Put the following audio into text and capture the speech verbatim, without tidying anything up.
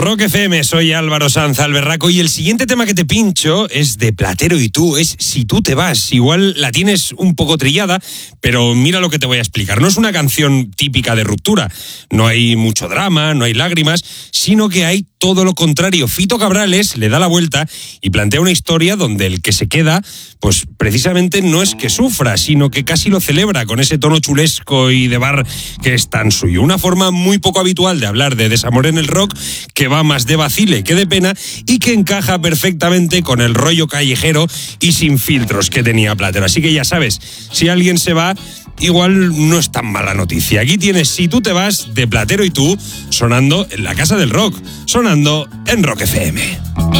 Rock F M, soy Álvaro Sanz Alberraco y el siguiente tema que te pincho es de Platero y tú, es Si tú te vas. Igual la tienes un poco trillada, pero mira lo que te voy a explicar. No es una canción típica de ruptura, no hay mucho drama, no hay lágrimas, sino que hay todo lo contrario. Fito Cabrales le da la vuelta y plantea una historia donde el que se queda, pues precisamente no es que sufra, sino que casi lo celebra con ese tono chulesco y de bar que es tan suyo. Una forma muy poco habitual de hablar de desamor en el rock, que va más de vacile que de pena y que encaja perfectamente con el rollo callejero y sin filtros que tenía Platero. Así que ya sabes, si alguien se va, igual no es tan mala noticia. Aquí tienes Si tú te vas, de Platero y tú, sonando en la Casa del Rock, sonando en Rock F M.